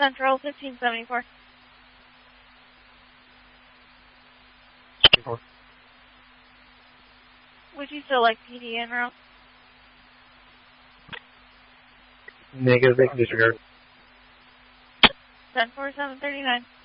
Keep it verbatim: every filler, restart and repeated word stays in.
Central, fifteen seventy-four. Four. Would you still like P D en route? Negative, they can disregard. ten four seven thirty-nine.